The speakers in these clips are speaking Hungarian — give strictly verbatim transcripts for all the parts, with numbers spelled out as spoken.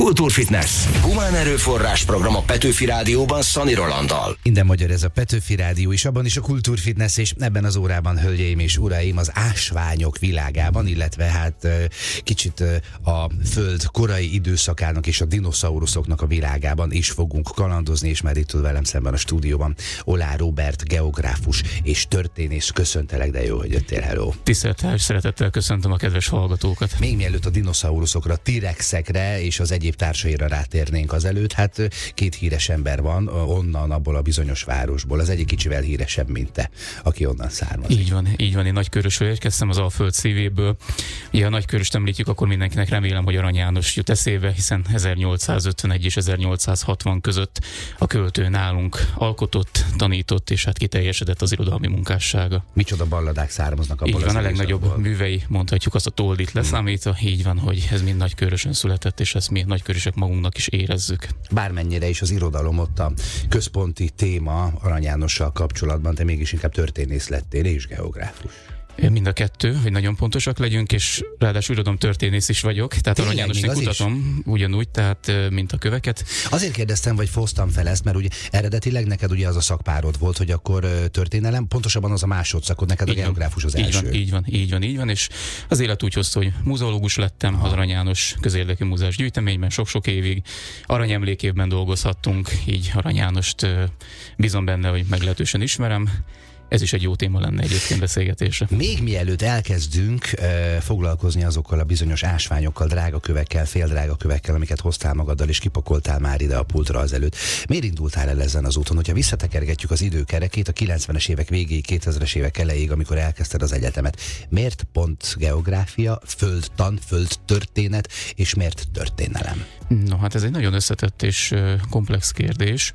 Kultúrfitness. Humán erőforrás program a Petőfi Rádióban Szani Rolanddal. Minden magyar ez a Petőfi Rádió, és abban is a Kultúrfitness, és ebben az órában, hölgyeim és uraim, az ásványok világában, illetve hát kicsit a Föld korai időszakának és a dinoszauruszoknak a világában is fogunk kalandozni, és már itt tud velem szemben a stúdióban Oláh Róbert, geográfus és történész. Köszöntelek, de jó, hogy jöttél, hello. Tisztelettel és szeretettel köszöntöm a kedves hallgatókat. Még mielőtt a dinoszauruszokra, T-rexekre és az egyéb társaira rátérnénk azelőtt, hát két híres ember van onnan, abból a bizonyos városból. Az egyik kicsivel híresebb, mint te, aki onnan származik. Így van, így van, én Nagykörösről érkeztem, az Alföld szívéből. Ugye a Nagyköröst említjük, akkor mindenkinek remélem, hogy Arany János jut eszébe, hiszen ezernyolcszázötvenegy és ezernyolcszázhatvan között a költő nálunk alkotott, tanított, és hát kiteljesedett az irodalmi munkássága. Micsoda balladák származnak abból. Így van, az a legnagyobb időszakból. művei, mondhatjuk azt a Toldit leszámítva, így van, hogy ez mind Nagykörösön született, és ezt mi nagykörösek magunknak is érezzük. Bármennyire is az irodalom ott a központi téma Arany Jánossal kapcsolatban, te mégis inkább történész lettél és geográfus. Mind a kettő, hogy nagyon pontosak legyünk, és ráadásul irodalomtörténész is vagyok, tehát Arany Jánost én kutatom ugyanúgy, tehát mint a köveket. Azért kérdeztem, vagy fosztam fel ezt, mert ugye eredetileg neked ugye az a szakpárod volt, hogy akkor történelem, pontosabban az a másodszakod, neked így a geográfus az így első. Van, így van, így van, így van, és az élet úgy hozta, hogy muzeológus lettem, Aha. az Arany János közérdekű múzeás gyűjteményben sok-sok évig. Aranyemlékévben dolgozhattunk, így Arany Jánost bízom benne, hogy meglehetősen ismerem. Ez is egy jó téma lenne egyébként beszélgetésre. Még mielőtt elkezdünk e, foglalkozni azokkal a bizonyos ásványokkal, drága kövekkel, féldrága kövekkel, amiket hoztál magaddal és kipakoltál már ide a pultra azelőtt. Miért indultál el ezen az úton? Hogyha visszatekergetjük az időkerekét a kilencvenes évek végéig, kétezres évek elejéig, amikor elkezdted az egyetemet, miért pont geográfia, földtan, földtörténet, és miért történelem? No, hát ez egy nagyon összetett és komplex kérdés.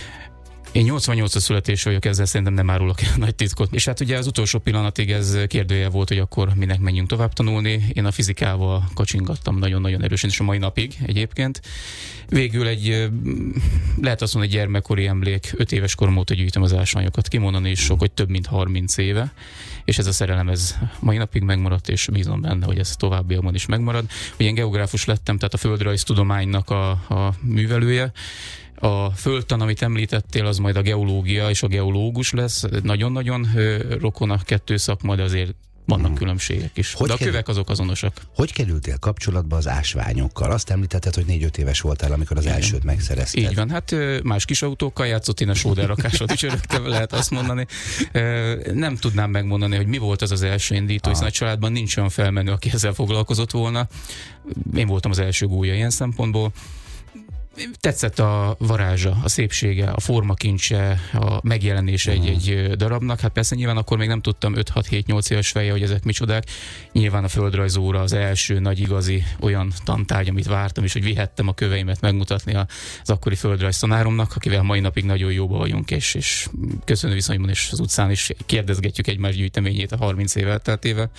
Én nyolcvannyolcas születés vagyok, ezzel szerintem nem árulok el nagy titkot. És hát ugye az utolsó pillanatig ez kérdője volt, hogy akkor minek menjünk tovább tanulni. Én a fizikával kacsingattam nagyon-nagyon erősen, és a mai napig egyébként. Végül egy, lehet azt mondani, egy gyermekkori emlék, öt éves korom óta gyűjtöm az ásványokat, kimondani is sok, hogy több mint harminc éve. És ez a szerelem, ez mai napig megmaradt, és bízom benne, hogy ez továbbiakban is megmarad. Ugye én geográfus lettem, tehát a földrajztudománynak a, a művelője. A földtan, amit említettél, az majd a geológia és a geológus lesz. Nagyon-nagyon rokon a kettő szakma, de azért vannak hmm. különbségek is. Hogy de a kerül... kövek azok azonosak. Hogy kerültél kapcsolatba az ásványokkal? Azt említetted, hogy négy-öt éves voltál, amikor az Igen. elsőt megszerezted. Így van, hát más kis autókkal játszott, én a sóderrakásot is öröktem, lehet azt mondani. Nem tudnám megmondani, hogy mi volt az az első indító, hiszen a családban nincs olyan felmenő, aki ezzel foglalkozott volna. Én voltam az első gólya ilyen szempontból. Tetszett a varázsa, a szépsége, a formakincse, a megjelenése uh-huh. egy-egy darabnak. Hát persze nyilván akkor még nem tudtam öt hat hét nyolc éves feje, hogy ezek micsodák. Nyilván a földrajzóra az első nagy igazi olyan tantárgy, amit vártam, és hogy vihettem a köveimet megmutatni az akkori földrajztanáromnak, akivel mai napig nagyon jóba vagyunk, és, és köszönő viszonyban, és az utcán is kérdezgetjük egymás gyűjteményét a harminc év elteltével.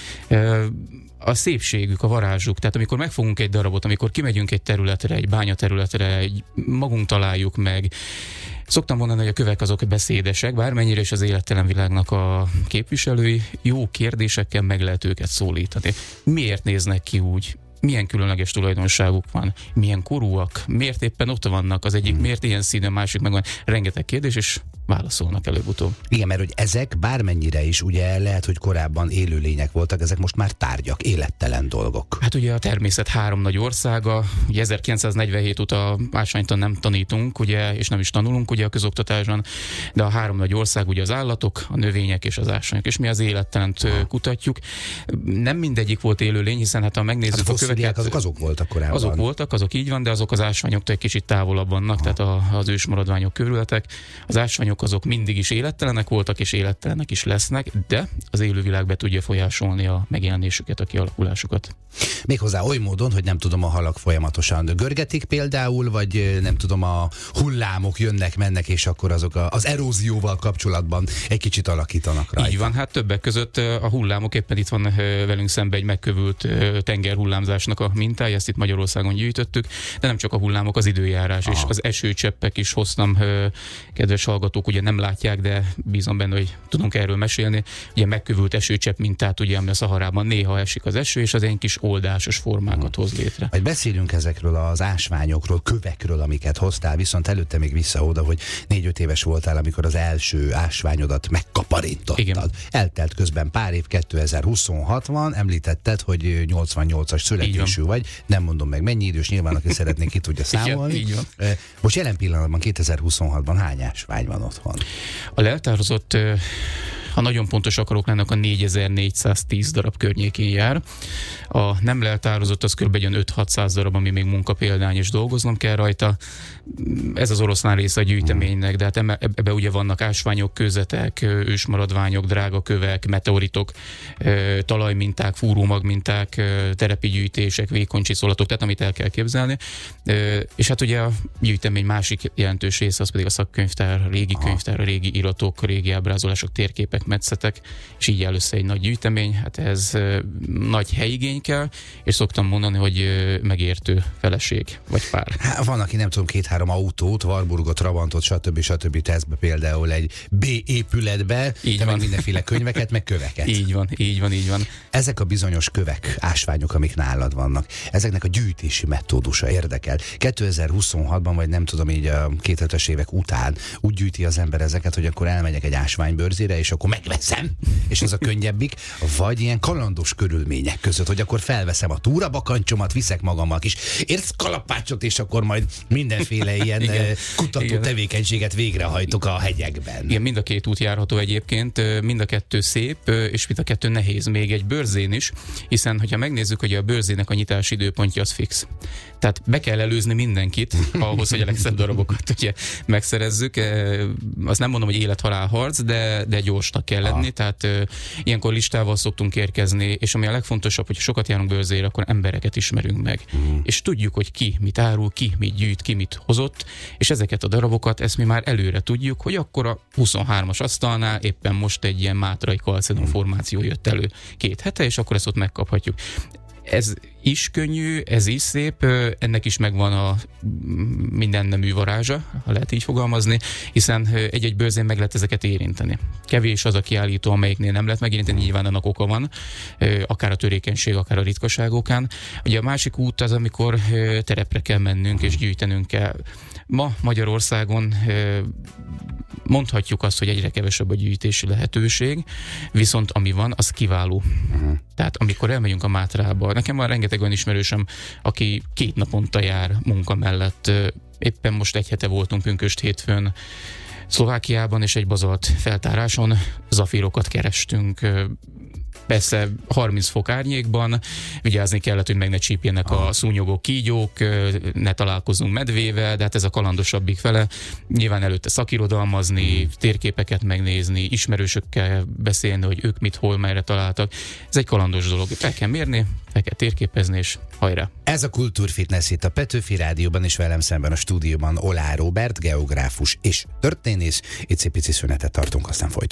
A szépségük, a varázsuk, tehát amikor megfogunk egy darabot, amikor kimegyünk egy területre, egy bányaterületre, egy magunk találjuk meg. Szoktam mondani, hogy a kövek azok beszédesek, bármennyire is az élettelen világnak a képviselői, jó kérdésekkel meg lehet őket szólítani. Miért néznek ki úgy? Milyen különleges tulajdonságuk van, milyen korúak, miért éppen ott vannak, az egyik hmm. miért ilyen színű, másik meg van. Rengeteg kérdés, és válaszolnak előbb-utóbb. Igen, mert hogy ezek bármennyire is ugye lehet, hogy korábban élőlények voltak, ezek most már tárgyak, élettelen dolgok. Hát ugye a természet három nagy országa, ugye ezerkilencszáznegyvenhét óta ásványtan nem tanítunk, ugye, és nem is tanulunk ugye a közoktatásban, de a három nagy ország ugye az állatok, a növények és az ásványok, és mi az élettelent ha. kutatjuk. Nem mindegyik volt élőlény, hiszen hát ha megnézzük hát a, a köveket, azok, azok voltak korábban. Azok voltak, azok így van, de azok az ásványoktól egy kicsit távolabb vannak, ha. tehát a, az ősmaradványok körülöttek. Az ásványok azok mindig is élettelenek voltak, és élettelenek is lesznek, de az élővilág be tudja folyásolni a megjelenésüket, a kialakulásukat. Méghozzá oly módon, hogy nem tudom, a halak folyamatosan görgetik például, vagy nem tudom, a hullámok jönnek, mennek, és akkor azok a, az erózióval kapcsolatban egy kicsit alakítanak rajta. Így van, hát többek között a hullámok, éppen itt van velünk szembe egy megkövült tengerhullámzásnak a mintája, ezt itt Magyarországon gyűjtöttük, de nem csak a hullámok, az időjárás és az esőcseppek is hoztam kedves hallgatók hallgatók ugye nem látják, de bízom benne, hogy tudunk erről mesélni. Ugye megkövült esőcsepp mintát, ugye, ami a Szaharában néha esik az eső, és az ilyen kis oldásos formákat hoz létre. Majd beszélünk ezekről az ásványokról, kövekről, amiket hoztál, viszont előtte még vissza oda, hogy négy-öt éves voltál, amikor az első ásványodat megkaparítottad. Igen. Eltelt közben pár év, kétezer-huszonhat van, említetted, hogy nyolcvannyolcas születésű vagy, nem mondom meg mennyi idős, nyilván aki szeretné, ki tudja számolni. Igen, így van. Most jelen pillanatban, kétezer-huszonhatban hány ásvány van otthon? A leltározott, ha nagyon pontos akarok lenni, a négyezer-négyszáztíz darab környékén jár. A nem leltározott az kb. öt-hatszáz darab, ami még munkapéldány, és dolgoznom kell rajta. Ez az oroszlán része a gyűjteménynek, de hát ebbe ugye vannak ásványok, kőzetek, ősmaradványok, drága kövek, meteoritok, talajminták, fúrómagminták, terepi gyűjtések, vékony csiszolatok, tehát amit el kell képzelni. És hát ugye a gyűjtemény másik jelentős része az pedig a szakkönyvtár, régi könyvtár, régi iratok, régi ábrázolások, térképek, metszetek, és így áll össze egy nagy gyűjtemény. Hát ez nagy helyigény kell, és szoktam mondani, hogy megértő feleség, vagy pár. Hát van, aki nem tudom, két-három autót, Warburgot, Trabantot, stb. stb. Tesz be például egy B épületbe, így te van. Meg mindenféle könyveket, meg köveket. Így van, így van, így van. Ezek a bizonyos kövek, ásványok, amik nálad vannak, ezeknek a gyűjtési metódusa érdekel. kétezer-huszonhatban, vagy nem tudom, így a kétezres évek után úgy gyűjti az ember ezeket, hogy akkor elmegyek egy ásványbőrzére, és akkor megveszem, és az a könnyebbik, vagy ilyen kalandos körülmények között, hogy akkor felveszem a túrabakancsomat, viszek magammal kis érckalapácsot, és akkor majd mindenféle ilyen igen, kutató igen. tevékenységet végrehajtok a hegyekben. Igen, mind a két út járható egyébként, mind a kettő szép, és mind a kettő nehéz, még egy bőrzén is, hiszen, hogyha megnézzük, hogy a bőrzének a nyitási időpontja az fix. Tehát be kell előzni mindenkit ahhoz, hogy a legszebb darabokat ugye megszerezzük. Azt nem mondom, hogy élet-halál harc, de, de gyorsnak kell lenni, ah. tehát e, ilyenkor listával szoktunk érkezni, és ami a legfontosabb, hogy sokat járunk bőrzére, akkor embereket ismerünk meg. Mm. És tudjuk, hogy ki mit árul, ki mit gyűjt, ki mit hozott, és ezeket a darabokat, ezt mi már előre tudjuk, hogy akkor a huszonhármas asztalnál éppen most egy ilyen mátrai kalcedon formáció jött elő két hete, és akkor ezt ott megkaphatjuk. Ez is könnyű, ez is szép, ennek is megvan a minden nemű varázsa, ha lehet így fogalmazni, hiszen egy-egy bőrzén meg lehet ezeket érinteni. Kevés az a kiállító, amelyiknél nem lehet megérinteni, nyilván annak oka van, akár a törékenység, akár a ritkaságokán. Ugye a másik út az, amikor terepre kell mennünk és gyűjtenünk kell. Ma Magyarországon mondhatjuk azt, hogy egyre kevesebb a gyűjtési lehetőség, viszont ami van, az kiváló. Uh-huh. Tehát amikor elmegyünk a Mátrába, nekem van rengeteg olyan ismerősöm, aki két naponta jár munka mellett. Éppen most egy hete voltunk pünkösd hétfőn Szlovákiában, és egy bazalt feltáráson zafírokat kerestünk. Persze harminc fok árnyékban, vigyázni kellett, hogy meg ne csípjenek a szúnyogok, kígyók, ne találkozzunk medvével, de hát ez a kalandosabbik fele. Nyilván előtte szakirodalmazni, térképeket megnézni, ismerősökkel beszélni, hogy ők mit, hol, merre találtak. Ez egy kalandos dolog. Fel kell mérni, fel kell térképezni, és hajrá! Ez a Kultúrfitness itt a Petőfi Rádióban, és velem szemben a stúdióban Oláh Róbert, geográfus és történész. Itt szép pici szünetet tartunk, aztán folytatjuk.